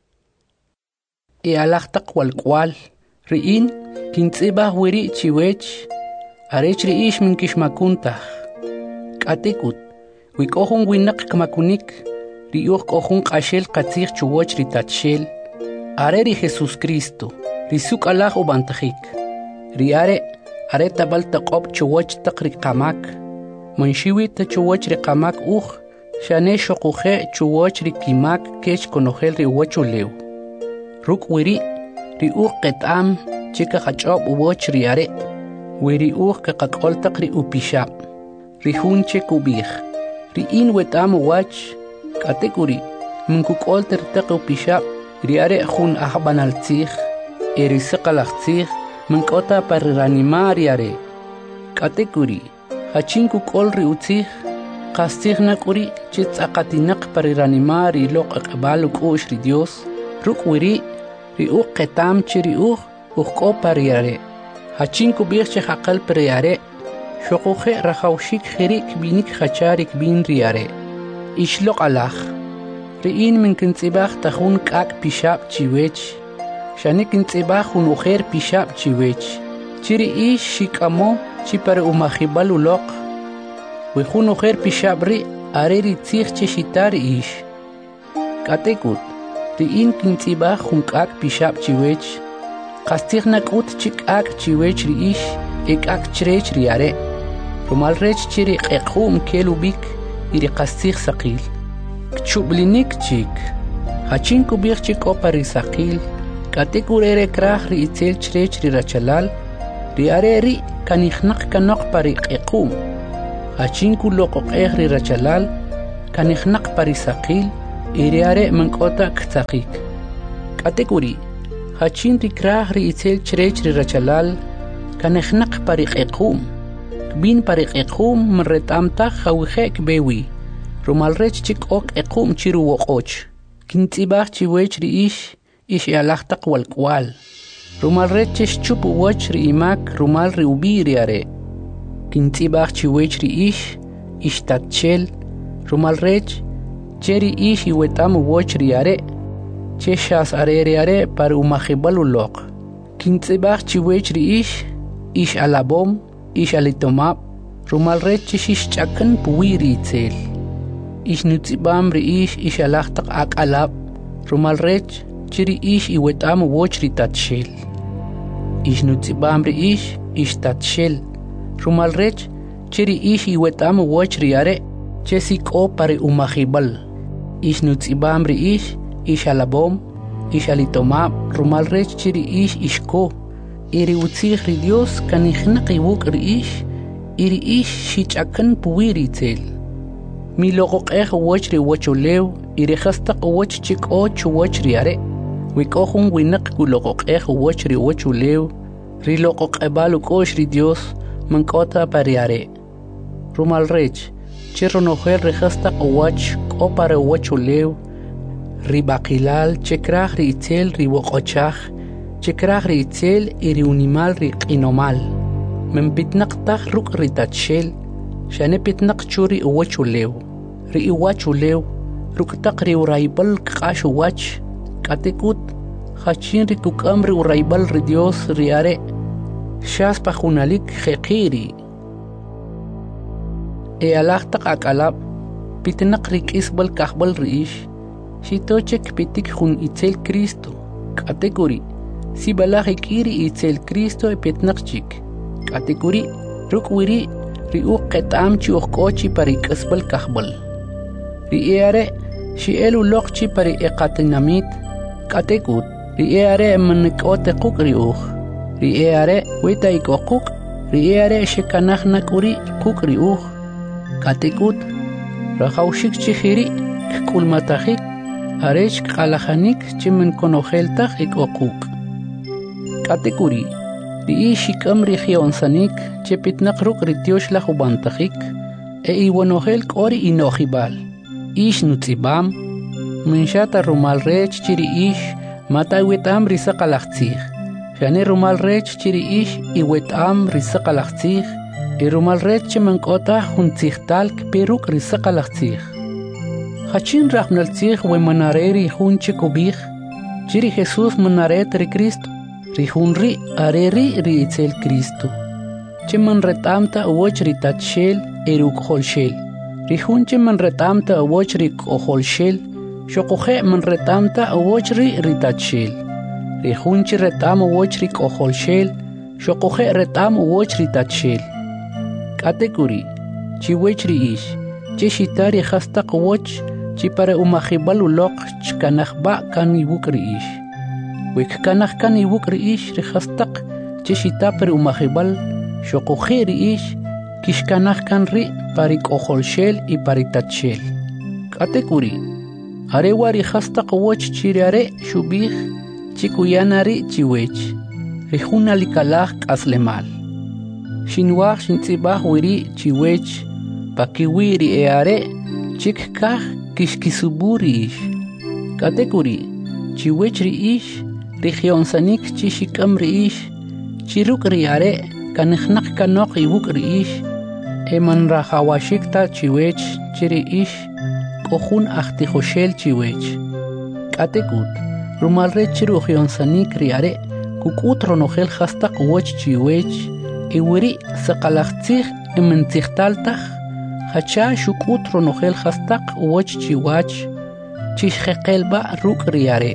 E alajtaq walk'wal ri'in kintz'ibaj wiri' chiwech arech ri'ix minkixmakuntaj k'atikut wi k'o jun winaq kmakunik ri uj k'o jun q'axel qatzij chuwoch ri tatxel are ri Jesucristo ri suk'alaj ub'antajik ri are are tab'al taq'ob' chuwoch taq ri qamak manxiwi ta chuwoch ri qamak uj xane xoquje chuwoch ri kimak kech konojel ri uwoch ulew ruk' wiri' ri uj qet'am chi kaqach'ob' uwoch ri are wi ri uj kaqak'ol taq ri upixab' ri jun chik ub'ij ri'in wet'am uwach k'atek uri' minkuk'ol tir taq upixab' ri are jun ajb'anal tzij e ri saqalaj tzij mink'ota pa ri ranima' ri are k'atek uri' jachin kuk'ol ri utzij qas tzij nak uri' chi tz'aqatinaq pa ri ranima' ri loq' aq'b'al uk'u'x ri Dios ruk' wiri' ri uj qetam chi ri uj uj k'o pa ri are hachin kub'ij chi jaqal pa ri are xoquje rajawxik jeri' kb'inik jachar kb'in ri are ixloq'alaj ri'in minkintz'ibaj ta jun k'ak' pixab' chiwech xani kintz'ibaj jun ujer pixab' chiwech chi ri'ix xik'amo chi pa ri umajib'al uloq' wi jun ujer pixab' ri' are ri tzij chi xita ri'ix k'atekut ri'in kintz'ibaj jun k'ak' pixab' chiwech qas tzij nak'ut chi k'ak' chiwech ri'ix e k'ak' chirech ri are rumal rech chi ri q'eq'um kel ub'ik y ri qas tzij saqil kchub'linik chik hachin kub'ij chi k'o pa ri saqil k'atek ure re kraj ri itzel chirech ri rachalal ri are ri kanihnak kanok parik ekum. Hachin kulokok ehri rachalal, kanihnak parisakil, iriare mankota ktakik. Kategori, hachin rikrah ri itel chrech ri rachalal, kanihnak parik ekum. Bin parik ekum mretamta khawkhek bewi. Rumalrech chik ok ekum chiru wokoch. Kintibach chiwech ri ish, ish yalachtak walkwal. Rumalrech chish chupu wach ri imak rumal ri ubiri are. Kintibach chiwech ri ish, ish tatchel. Rumalrech cheri ish iwetam wach ri are. Cheshas are ri are par umachibalu lok. Kintibach chiwech ri ish, ish alabom. Ish alitomap, rumalrech chish ish chakan puwiri itzel. Ish nutzibam ri ish ish alachtak ak alap, rumalrech chiri ish iwetam woch ri tatshel. Ish nutzibam ri ish ish tatshel, rumalrech chiri ish iwetam woch ri are, chesik o pare umachibal. Ish nutzibam ri ish ish alabom, ish alitomap, rumalrech chiri ish ishko. Iri utzich ri Dios kanihnak iwuk ri ish, iri ish shichakan puwiri tel. Mi logok eh wach ri wach olew, iri khastak wach chik och wach ri are. Wik ohun winak ku logok eh wach ri wach olew, ri logok ebalu kosh ri Dios, mankota pari are. Rumalrech, chirro noher ri khastak wach ko pare wach olew, ri bakilal chekrach ri itel ri wokochach, Chekrach ri itzel iri unimal ri qinomal. Men pitnak tak ruk ri tatshel. Shane pitnak churi uwach ulew. Ri iwach ulew. Ruk tak ri uraibal kakash uwach. Katekut. Hachin ri kukam ri uraibal ri Dios ri are. Shas pahunalik khekiri. E alah tak akalap. Pitnak ri kisbal kahbal ri ish. Shitochek pitik hun itzel Cristo. Kategori. Si balaki kiri itzel Cristo e petnakchik. Kategori rukwiri ri uqetam chi uqochi pari kasbal kahbal. Ri eare shi elu lokchi pari eqatinamit. Kategut ri eare manikote kuk ri uq. Ri eare weta ikokuk. Ri eare shekanahna kuri kuk ri uq. Kategut rahaushik chihiri kulmatahik. Arech kalahanik chimen konoheltah ikokuk. Kategori, ri ishik amri khionsanik, chepitnak ruk ritiosh la hubantajik, e iwanohel kori inohibal. Ish nutzibam, minshata rumalrech chiri ish, mata iwetam risakalachtzig. Shane rumalrech chiri ish, iwetam risakalachtzig, e rumalrech chemankota huntzigtalk peruk risakalachtzig. Hachin rahmnaltzig we manareri hunche kubig, chiri Jesus manaret ri Cristo. Rihunri areri ri itzel Cristo. Cheman retamta woch ri tatshel eruk holshel. Rihun cheman retamta woch ri koholshel. Shokohe man retamta woch ri ri tatshel. Rihun chi retam woch ri koholshel. Shokohe retam woch ri tatshel. Kategori. Chi wech ri ish. Che shitari hastak woch. Chi pare umachibal ulok chkanachba kan ibuk ri ish. Wik kanach kan iwuk ri ish ri khastak chishita per umachibal shokohe ri ish kish kanach kan ri parik oholshel i paritatshel. Kategori arewa ri khastak woch chiriare shubih chikuyanari chiwech rihuna likalach kaslemal. Shinwach shintzibah wiri chiwech pakiwiri eare chik kach kishkisuburi ish. Kategori chiwech ri ish Rigion sanik chishikam ri ish, chiruk ri are, kanechnak kanok iwuk ri ish, eman rahawashikta chiwech chiri ish, kohun achtihoshel chiwech. Katekut, rumalre chiru rigion sanik ri are, kukut ronogel hastak woch chiwech, iwiri sakalachtzig ementzigtaltach, hacha shukut ronogel hastak woch chiwach, chishhekelba ruk ri are.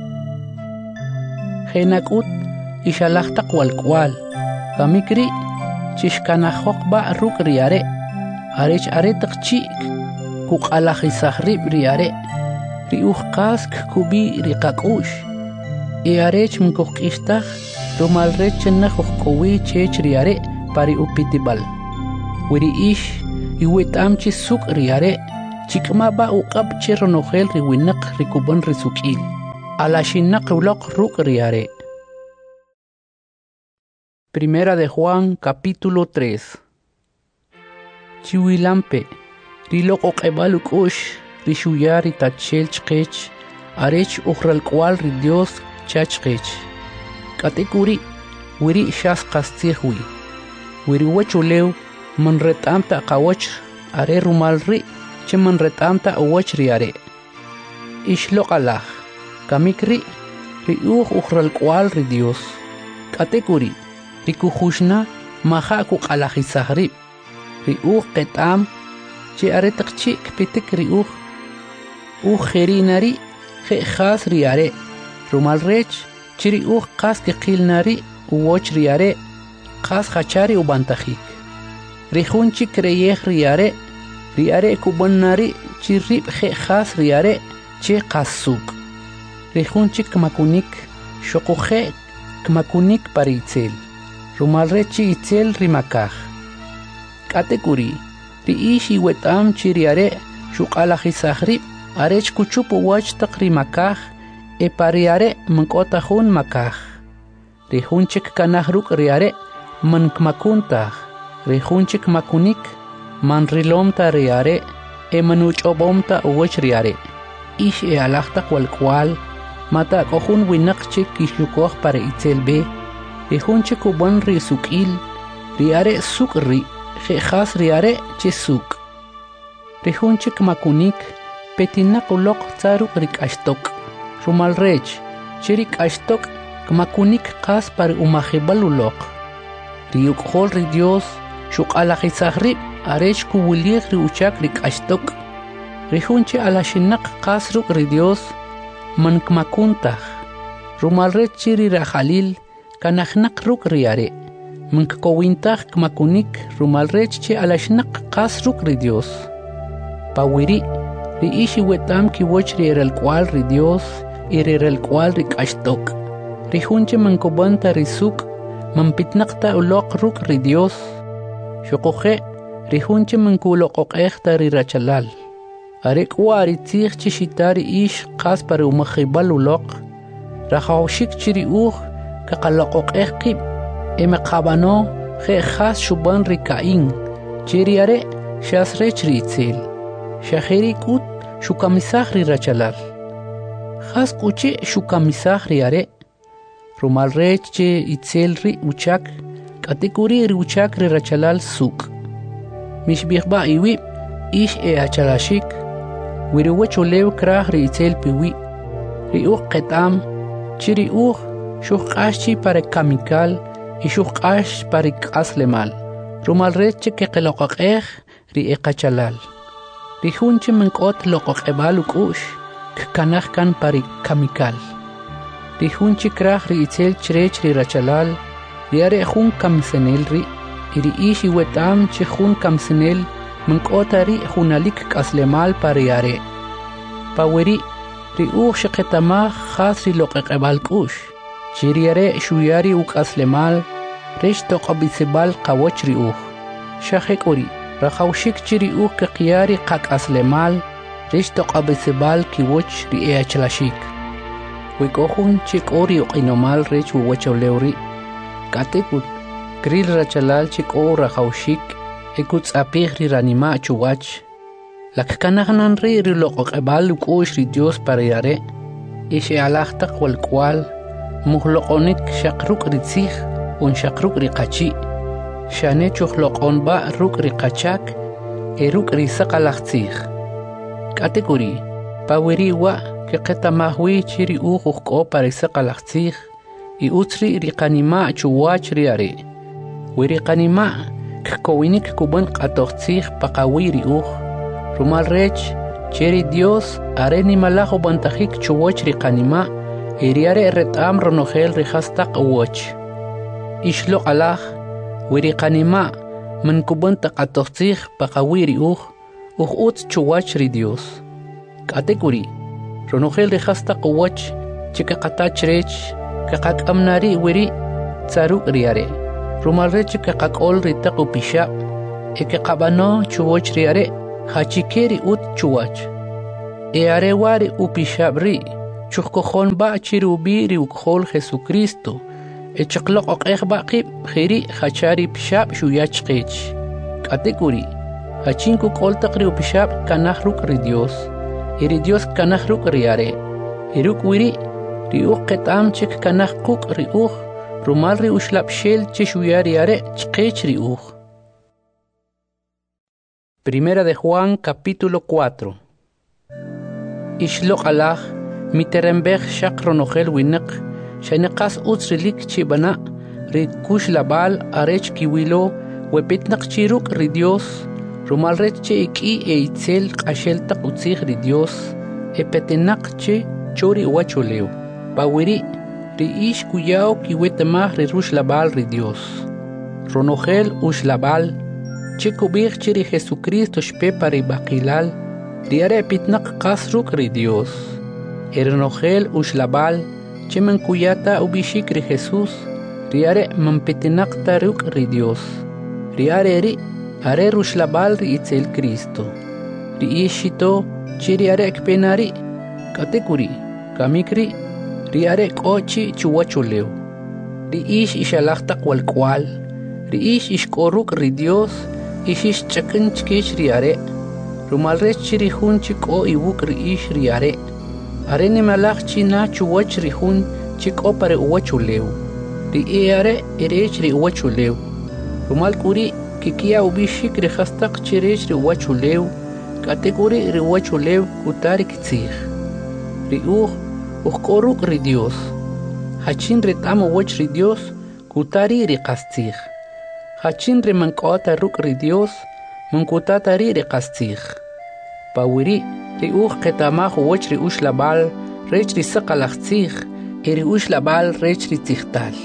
Henakut ishalachtak walkwal, kamikri chishkanahok ba ruk riare, arech aretak chik, kuk alachisahrib riare, riuhkask kubi rikakush, e arech mkukistach, rumalrech nahukowi chech riare, pari upitibal. Wiri ish iwetam chi suk riare chikma ba uqab chi ronogel riwinak rikuban risukil. Alashinak ulok ruk riare. Primera de Juan capítulo tres. Chiwilampe rilok oqebaluk ush rishuyari tachel chqech arech ukhral kwal ri Dios chachqech. Katekuri wiri shas qastihwi. Wiri wachulew man retamta qawach are rumalri che man retamta awach riare. Ishlok alah kamikri ri uch ukhral kwal ri Dios. Katekuri rikuhushna maha ku qalajisahri. Ri uch qetam che are taqchi kpitik ri uch uch kherinari khe khas riare. Rumalrech chiri uch qas qilnari uwach riare qas khachari ubantajik. Rijunchi kreyeh riare riare kubannari chirib khe khas riare che qasuk. Rijunchi kmakunik shokuhe kmakunik paritzel. Rumalrechi itzel rimakaj. Katekuri ri ishi wetam chiriare shuqalajisahri arech kuchupu wach taqrimakaj e pariare mankotajun makaj. Rijunchik kanahruk riare man kmakuntaj. Rijunchik makunik man rilomta riare e manuchobomta uwach riare. Ish e alajta kwal kwal mata kohun winakchik kishlukoj para itzelbe. Rijunchik uban ri sukil riare sukri khas riare che suk. Rijunchik makunik petinak ulok tsaruk rikashtok. Rumalrech chirik ashtok kmakunik qas par umajibal ulok. Riukhol ri Dios shuqalajisahri arech kuwilig ri uchak rikashtok. Rijunchi alashinak qas ruk ri Dios man kmakuntaj. Rumalrech chiri rajalil kanajnak ruk riare. Mankowintaj kmakunik rumalrech che alashnak qas ruk ri Dios. Pawiri ri ishi wetam kiwoch ri el kwal ri Dios y ri el kwal ri kashtok. Rijunche mankobanta ri suk mampitnaqta ulok ruk ri Dios. Shokoje rijunche mankuloqoqejta ri rachalal. Arek wari tzig chishitari ish qas para umajibal ulok. Rajawshik chiri uj kaqaloqoqej qib. Eme qabano je khas shuban ri kain. Chiriare shasrech ri itzel. Shaheri kut shukamisaj ri rachalal. Khas kuche shukamisaj ri are. Rumalrech che itzel ri uchak. Katekuri ri uchak ri rachalal suk. Mishbihba iwi ish e achalashik. Wiri wachulew krah ri itzel piwi. Ri uj qetam. Chiri uj shuqashi para kamikal. Y shuqash para qaslemal. Rumalrech che qeloqaqej ri eqachalal. Rijunche mankot loqoqebal ukush kkanaj kan para kamikal. Rijunche kraj ri itzel chrech ri rachalal riare jun kamsenel ri iri ishi wetam che jun kamsenel mankota ri junalik qaslemal para riare. Paweri ri uj shqetamaj khas ri loqoqebal kush. Chiriare shuyari uqaslemal resh toqabisebal qawoch ri uj. Shahekuri Rajawshik chiri uj qiyari qak'aslemal resh toqabisebal kiwoch ri eachlashik. Wikohun chik'ori uq'inomal rech wuwachawlewri. Katekut kril rachalal chik'o rajawshik ekutz'apij ri ranima' chuwach. Lakkanajnan ri ri loqoq'ebal uk'ux ri Dios para yare. Ixe alajtaq walkwal mujloqonik shaqruk ri tzij un shaqruk ri qachi. Shane chuqloqon ba ruk ri qachak e ruk ri saqalaqtzij. Katekuri pawiri wa que qetamahwi chiri uj uq'o para saqalaqtzij y utzri ri qanima' chuwach ri are. Wiri qanima' kkowinik kuban q'atoqtzij paqawi ri uj. Rumalrech cheri Dios are nimalaj ubantajik chuwach ri qanima' y ri are ret'am ronojel ri jastaq uwach. Ixloq alaj wiri qanima' man kuban taq'atoqtzij paqawi ri uj uj utz chuwach ri Dios. Katekuri ronojel ri jastaq uwach chikaqatach rech kaqak'amnari wiri tzaruk ri are. rumal rech ke qakol ritaq upisha e ke qabano chuwoch riare hachikeri ut chuwach e are wari upishabri chukkojon ba chirubi ri ukhol Jesucristo e chqloq oqeq baqib khiri hachari pishab shuyach qech kategori hachinku koltaqri upishab kanahruk ri Dios iri Dios kanahruk riare iruk wiri ri uqetam chik kanahquk ri uq rumal ri ushlab shel chishuyari are chqech ri uq. Primera de Juan capítulo cuatro. Ishloq Allah miterembech shakronogel winak shaniqas utsrilik chibana ri kush labal arech kiwilo wepitnaq chiruk ri Dios rumal rech che iki e itzel qashel taq utzig ri Dios e petinaq che chori wachuleo pawiri ri ish kuyao kiwetemah ri rush labal ri Dios ronogel ush labal che kubig chiri Jesucristo shpepa ri baqilal riare pitnaq qasruk ri Dios ernogel ush labal che man kuyata ubishik ri Jesus riare man pitinaq taruk ri Dios riare ri are rush labal ri itzel Cristo ri ishito chiri are ekpenari katekuri kamikri riare kochi chuwachuleo ri ish ishalaqtaq walkwal ri ish ishkoruk ri Dios ishish chakin chkech riare rumal rech chiri hun chiko iwuk ri ish riare are ni malach china chuwach ri hun chiko pare uwachuleo ri eare erech ri uwachuleo rumal kuri kikia ubishik ri khastaq chirech ri uwachuleo kategori ri uwachuleo kutari kitzig ri uq uqkoruk ri Dios hachin retam uwach ri Dios kutari ri qastig hachin ri mankota ruk ri Dios mankutata ri ri qastig pawiri ri uq qetamaj uwach ri ush labal rech ri saqalaqtzig eri ush labal rech ri tzigtal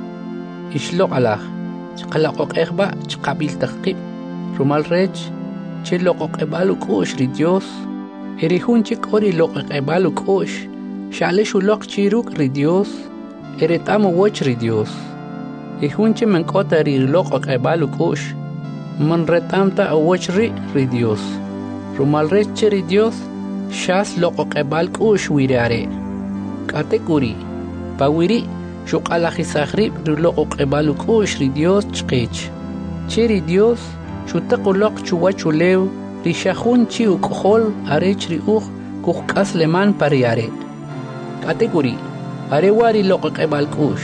ishloq alaj chqalaqoq eqba chqabil taqib rumal rech che loqoq ebalu kush ri Dios eri hun chik ori loqoq ebalu kush shale shuloq chiruk ri Dios eri tam uwach ri Dios e hun che mankota ri loqoq ebalu kush man retamta uwach ri ri Dios rumal rech ri Dios shas loqoq ebal kush wirare kategori pawiri shuqalajisaqrib ri loqoq ebalu kush ri Dios chqech cheri Dios shutaqoloq chuwachuleo ri shahun chi uqhol arech ri uq kuqas leman pariare kategori are wari loqoq ebal kush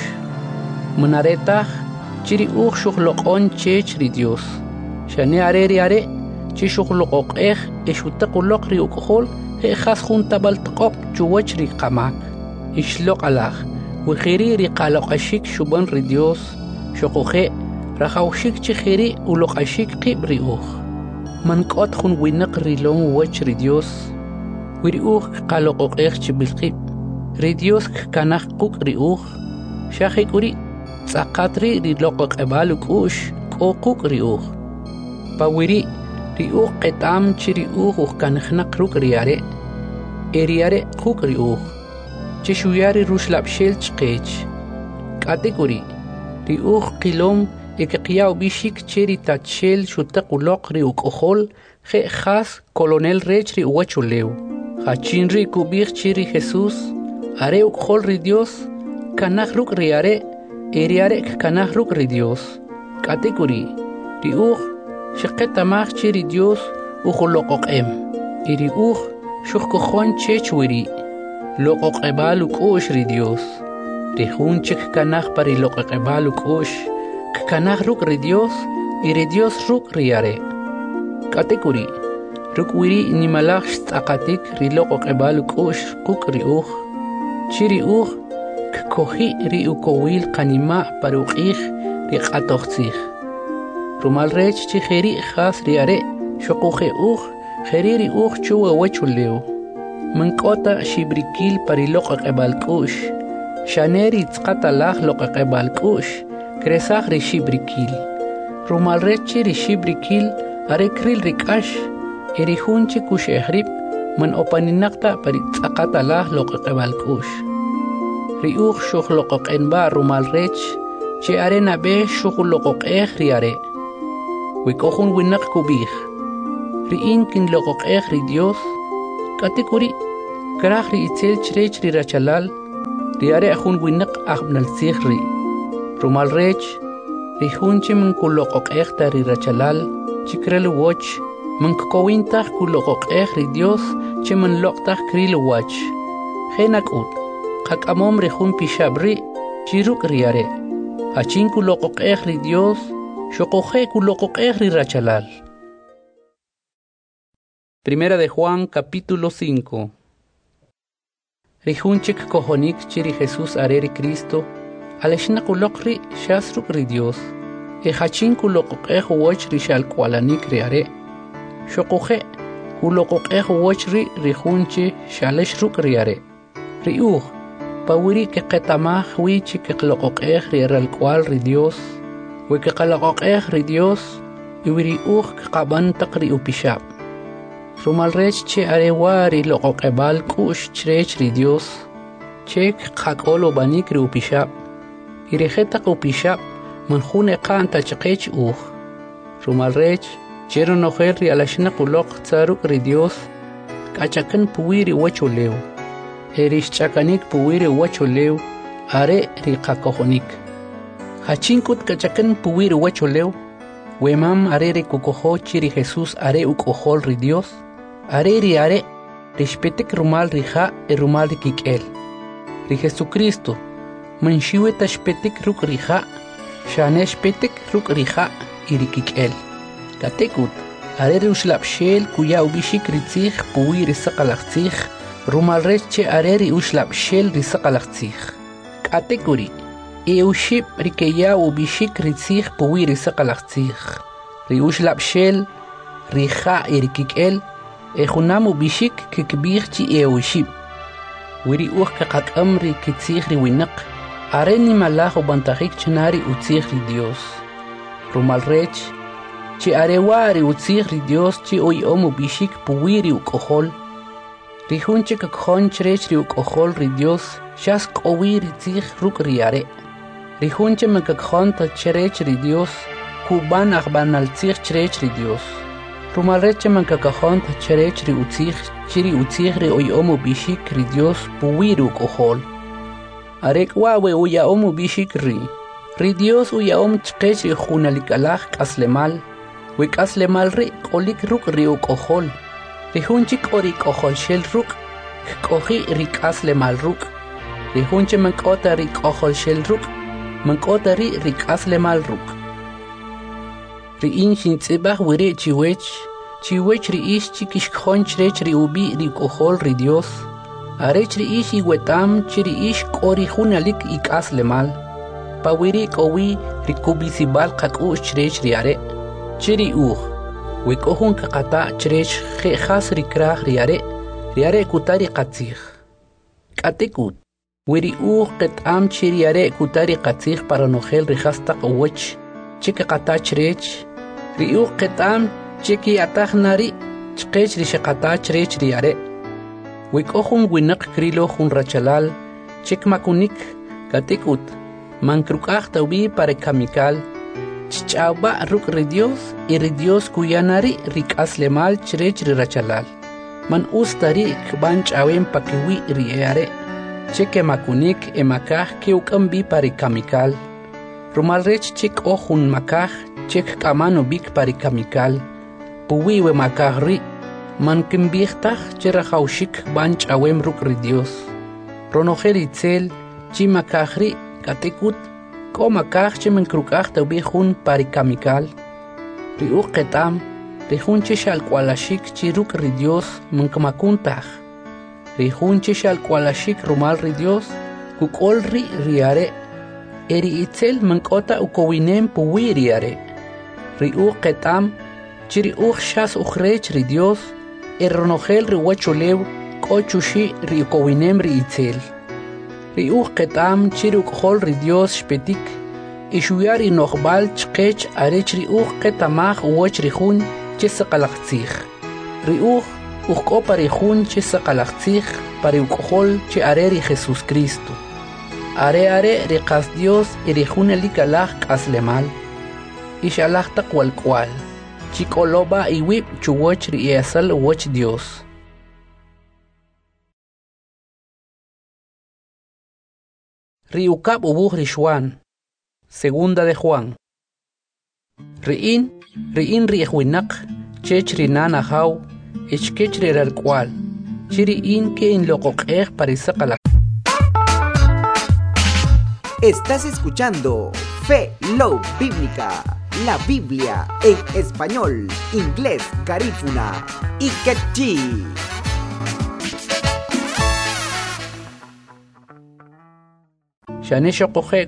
munaretah chiri uq shuqloqon chech ri Dios shane are ri are chi shuqloqoq ej e shutaqoloq ri uqhol he khas junta baltqoq chuwach ri qamak ishloq alaj wixiri ri qaloqashik shuban ri Dios shoqoje rajawshik chi khiri uloqashik qib ri uq mankot khun winaq ri lon wach ri Dios wiri uq qaloqoq ej chi bilqib ri Dios kanaq quq ri uq shahikuri tsaqatri ri loqoq ebalu kush qoquq ri uq pawiri ri uq qetam chi ri uq kanaqnaq ruk riare eriare quq ri uq chi shuyari rushlab shel chqech kategori ri uq qilom ekiqiyaw bishik cheri tachel shutaqoloq ri uqhol je khas colonel rech ri uwachuleo hachin ri kubig chiri Jesus are uqhol ri Dios kanaq ruk riare eriare kanaq ruk ri Dios kategori ri uq shiqetamaj chiri Dios uqholoqoqem iri uq shuqkojon chech wiri loqoq ebalu kush ri Dios ri hun chik kanaq pari loqoq ebalu kush kanaq ruk ri Dios iri Dios ruk riare kategori ruk wiri nimalaj tsaqatik ri loqoq ebalu kush quk ri uq chiri uq kkoji ri ukowil qanima paruqij ri qatoqtzig rumal rech chi kheri khas riare shoqoje uq kheri ri uq chuwa wachuleo mankota shibrikil pari loqoq ebal kush shaneri tsqata laj loqoq ebal kush kresaq ri shibrikil rumal rech ri shibrikil are kril ri kash eri hunchi kush ehrib man opaninaqta pari tsaqata laj loqoq ebal kush ri uq shuq loqoq enba rumal rech che arena be shukuloqoq eh riare. Wikohun winak kubih. Ri inkin loqoq eh ri Dios. Katikuri krah ri itzel chrech ri rachalal. Riare ahun winak ahbnal sihri. Rumal rech. Ri hunche min kuloqoq eh ta ri rachalal. Chikrel watch. Min kowintah kuloqoq eh ri Dios. Che min loqtah kril watch. Henak ut. Kak amom ri hun pishabri. Chiruk riare. Hachin kuloqoq eh ri Dios. Shokoje kuloqoq eh ri rachalal. Primera de Juan, capítulo cinco. Rihunchik kohonik chiri Jesús areri Cristo, aleshna kulokri shasruk ri Dios, e hachin kuloqoq eh woch ri shal kwalanik ri are, shokoje kuloqoq eh woch ri rihunchi shaleshruk ri are, ri uh, pawiri ke qetamah wichi ke kloqoq eh ri ral kwal ri Dios, we ke qaloqoq eh ri Dios, iwiri uh ke qaban taqri upishab. Rumal rech che arewari loqoqebal kush chrech ri Dios, chek qaqolo banik ri upishab, irejeta upishab, manjune qanta chqech uh. Rumal rech, chero nojer ri alashna quloq tsaruk ri Dios, kachakan puwiri wachuleu, erish chakanik puwiri wachuleu, are ri qakohonik. Hachinkut kachakan puwiri wachuleu, wemam are ri kukoho chiri Jesús are ukohol ri Dios, are ri are, rispetek rumal rija e rumal rikikel. Ri Jesucristo, manshiwe tashpetek ruk rija, shaneshpetek ruk rija y rikikel. Katekut, are ri ushlapshel kuya ubishik ritzich puwi risaqalachich, rumal reche are ri ushlapshel risaqalachich. Katekuri, e uship rikeya ubishik ritzich puwi risaqalachich. Ri ushlapshel, rija y rikikel, Ejunamu bishik kikbirchi eoshib. Wiri uch kakak amri kitzihri winak. Areni malajo bantahik chenari utzihri Dios. Rumal rech. Chi arewari utzihri Dios chi oi omu bishik puwiri ukohol. Rihunche kakhon chrechri ukohol ri Dios. Shas kowiri tzih ruk riare. Rihunche mekakhon ta chrechri Dios. Kuban akbanal tzih chrechri Dios. Rumal reche man kakahon ta cherech ri utzich, chiri utzich ri oy omu bishik ri Dios puwiru kohol. Arek wawe uya omu bishik ri. Ri Dios uya om chkech ri junalikalach kaslemal. Wik aslemal ri kolik ruk ri u kohol. Ri hunchik ori kohol shel ruk. Kohi ri kaslemal ruk. Ri hunche man kota ri kohol shel ruk. Man kota ri ri kaslemal ruk. Ri inshin tsibah wiri chiwech, chiwech ri ish chikish khonch ri ubi ri kohol ri Dios. Arech ri ish iwetam chiri ish kori hunalik ikas lemal. Pa wiri kowi ri kubisibal kakush chrech ri are. Chiri uh, wikohun kakata chrech khas ri krah ri are, ri are kutari katzich. Katekut, wiri uh ketam chiri are kutari katzich para nogel ri hastak uwech. Chike qata chrech, ri u qetam chiki atah nari, chqech ri shaqata chrech ri are. Wikohun winak krilo hun rachalal, chik makunik, katikut, mankrukah taubi para kamikal, chichauba ruk ri Dios, y ri Dios kuyanari rik aslemal chrech ri rachalal. Man ustari kban chawem pakiwi ri are, chike makunik emakah kiukambi para kamikal. Rumal rech chik ohun makah, chik kamano bik pari kamikal. Puwiwe makah ri, man kimbichtah chera haushik banch awem ruk ri Dios. Ronogel itzel, chi makah ri, katekut, ko makah chemen krukah taubi hun pari kamikal. Ri u ketam, ri hun chishal kwalashik chi ruk ri Dios mankamakuntah. Ri hun chishal kwalashik rumal ri Dios, kukol ri riare. Eri itzel mankota ukowinem puwiri are. Ri u ketam, chiri u shas ukhrech ri Dios, erronogel ri wachulew, kochushi ri ukowinem ri itzel. Ri u ketam, chiri ukhol ri Dios shpetik, ishuyari nochbal chkech arech ri u ketamach uwach ri hun chisaqalachtzich. Ri u ukopa ri hun chisaqalachtzich, pari ukhol chi areri Jesus Cristo. Are are riqas Dios irijunelikalaj k'aslemal. Ixalajta cual cual. Chikoloba iwip chuwoch riesal woch Dios. Riukab ubuh rishwan. Segunda de Juan. Riin, riin riejwinak, chech rinana hau, ichkech riralcual. Chiriin que in locoquej parisacala. Estás escuchando Fe Love Bíblica, la Biblia en español, inglés, garífuna y quechí. Shanisho coge